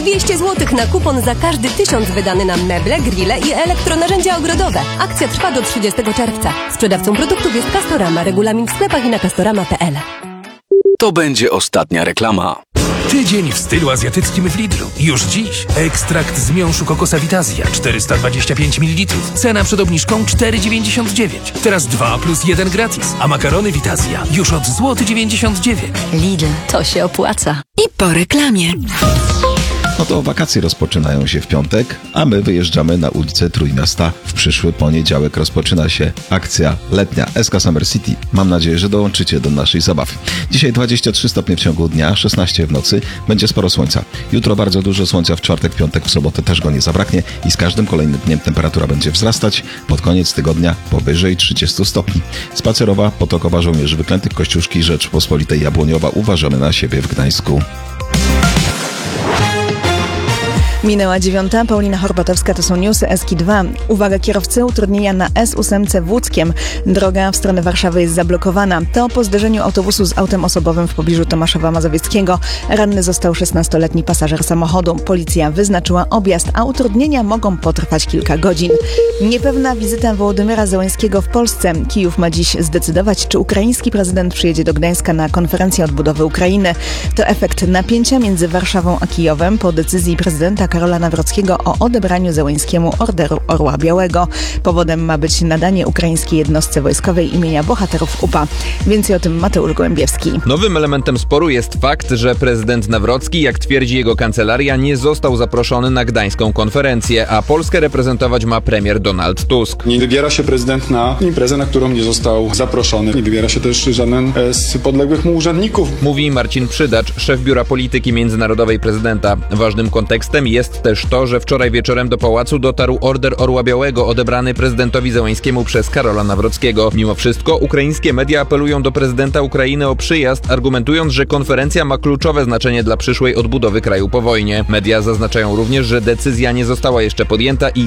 200 zł na kupon za każdy 1000 wydany na meble, grille i elektronarzędzia ogrodowe. Akcja trwa do 30 czerwca. Sprzedawcą produktów jest Castorama. Regulamin w sklepach i na castorama.pl. To będzie ostatnia reklama. Tydzień w stylu azjatyckim w Lidlu. Już dziś ekstrakt z miąższu kokosa Vitazja 425 ml. Cena przed obniżką 4,99. Teraz 2 plus 1 gratis. A makarony Vitazja już od złoty 99. Lidl, to się opłaca. I po reklamie. No to wakacje rozpoczynają się w piątek, a my wyjeżdżamy na ulicę Trójmiasta. W przyszły poniedziałek rozpoczyna się akcja letnia SK Summer City. Mam nadzieję, że dołączycie do naszej zabawy. Dzisiaj 23 stopnie w ciągu dnia, 16 w nocy. Będzie sporo słońca. Jutro bardzo dużo słońca, w czwartek, piątek, w sobotę też go nie zabraknie i z każdym kolejnym dniem temperatura będzie wzrastać. Pod koniec tygodnia powyżej 30 stopni. Spacerowa, Potokowa, Żołnierzy Wyklętych, Kościuszki, Rzeczpospolitej, Jabłoniowa uważamy na siebie w Gdańsku. Minęła 9. Paulina Horbatowska, to są newsy SK2. Uwaga kierowcy, utrudnienia na S8 w Łódzkiem. Droga w stronę Warszawy jest zablokowana. To po zderzeniu autobusu z autem osobowym w pobliżu Tomaszowa Mazowieckiego. Ranny został 16-letni pasażer samochodu. Policja wyznaczyła objazd, a utrudnienia mogą potrwać kilka godzin. Niepewna wizyta Wołodymyra Zełańskiego w Polsce. Kijów ma dziś zdecydować, czy ukraiński prezydent przyjedzie do Gdańska na konferencję odbudowy Ukrainy. To efekt napięcia między Warszawą a Kijowem po decyzji prezydenta Karola Nawrockiego o odebraniu Zełańskiemu Orderu Orła Białego. Powodem ma być nadanie ukraińskiej jednostce wojskowej imienia bohaterów UPA. Więcej o tym Mateusz Gołębiewski. Nowym elementem sporu jest fakt, że prezydent Nawrocki, jak twierdzi jego kancelaria, nie został zaproszony na gdańską konferencję, a Polskę reprezentować ma premier Donald Tusk. Nie wybiera się prezydent na imprezę, na którą nie został zaproszony. Nie wybiera się też żaden z podległych mu urzędników. Mówi Marcin Przydacz, szef Biura Polityki Międzynarodowej prezydenta. Ważnym kontekstem jest też to, że wczoraj wieczorem do pałacu dotarł order Orła Białego odebrany prezydentowi Zełańskiemu przez Karola Nawrockiego. Mimo wszystko ukraińskie media apelują do prezydenta Ukrainy o przyjazd, argumentując, że konferencja ma kluczowe znaczenie dla przyszłej odbudowy kraju po wojnie. Media zaznaczają również, że decyzja nie została jeszcze podjęta i